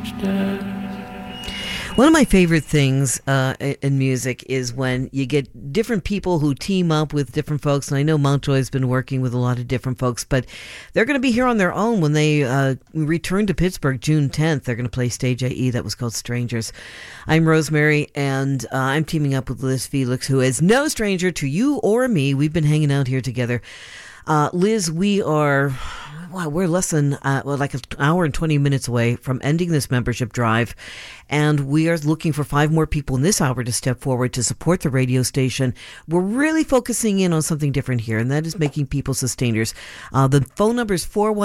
One of my favorite things in music is when you get different people who team up with different folks. And I know Mountjoy has been working with a lot of different folks, but they're going to be here on their own when they return to Pittsburgh June 10th. They're going to play Stage IE. That was called Strangers. I'm Rosemary, and I'm teaming up with Liz Felix, who is no stranger to you or me. We've been hanging out here together. Liz, we're less than like an hour and 20 minutes away from ending this membership drive, and we are looking for 5 more people in this hour to step forward to support the radio station. We're really focusing in on something different here, and that is making people sustainers. The phone number is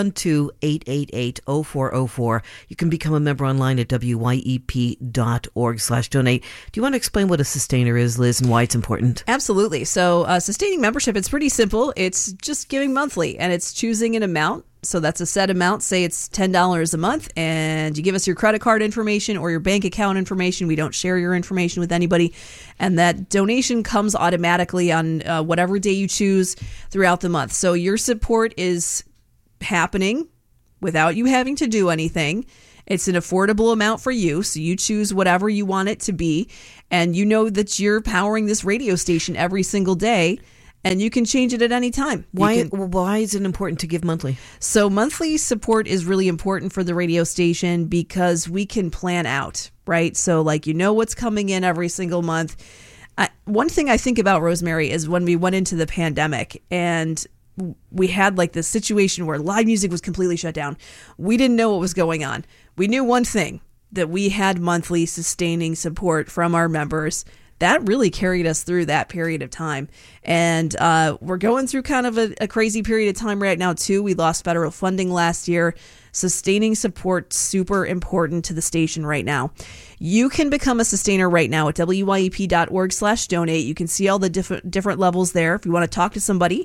412-888-0404. You can become a member online at wyep.org/donate. Do you want to explain what a sustainer is, Liz, and why it's important? Absolutely. So sustaining membership, it's pretty simple. It's just giving monthly, and it's choosing an amount. So that's a set amount. Say it's $10 a month, and you give us your credit card information or your bank account information. We don't share your information with anybody. And that donation comes automatically on whatever day you choose throughout the month. So your support is happening without you having to do anything. It's an affordable amount for you, so you choose whatever you want it to be. And you know that you're powering this radio station every single day. And you can change it at any time. Why is it important to give monthly? So monthly support is really important for the radio station because we can plan out, right? So like what's coming in every single month. One thing I think about, Rosemary, is when we went into the pandemic and we had like this situation where live music was completely shut down. We didn't know what was going on. We knew one thing, that we had monthly sustaining support from our members. That really carried us through that period of time. And we're going through kind of a crazy period of time right now, too. We lost federal funding last year. Sustaining support, super important to the station right now. You can become a sustainer right now at wyep.org/donate. You can see all the different levels there. If you want to talk to somebody,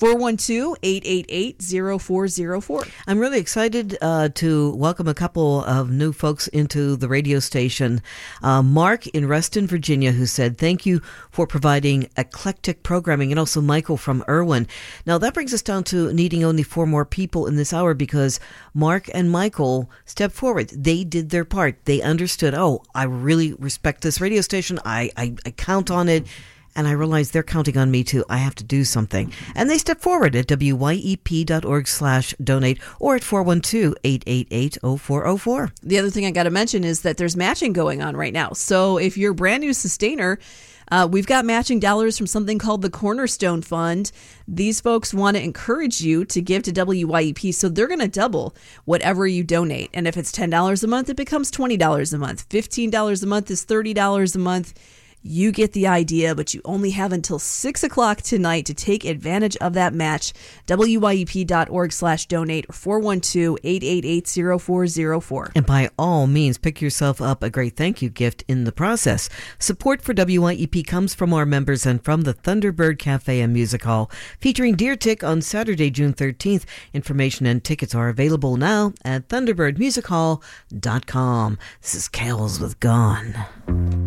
412-888-0404. I'm really excited to welcome a couple of new folks into the radio station. Mark in Reston, Virginia, who said, "Thank you for providing eclectic programming," and also Michael from Irwin. Now, that brings us down to needing only 4 more people in this hour because Mark and Michael stepped forward. They did their part. They understood, I really respect this radio station. I count on it. And I realize they're counting on me too. I have to do something. And they step forward at wyep.org/donate or at 412-888-0404. The other thing I got to mention is that there's matching going on right now. So if you're a brand new sustainer, we've got matching dollars from something called the Cornerstone Fund. These folks want to encourage you to give to WYEP, so they're going to double whatever you donate. And if it's $10 a month, it becomes $20 a month. $15 a month is $30 a month. You get the idea, but you only have until 6 o'clock tonight to take advantage of that match. wyep.org/donate or 412-888-0404. And by all means, pick yourself up a great thank you gift in the process. Support for WYEP comes from our members and from the Thunderbird Cafe and Music Hall, featuring Deer Tick on Saturday, June 13th. Information and tickets are available now at thunderbirdmusichall.com. This is Kales with Gone.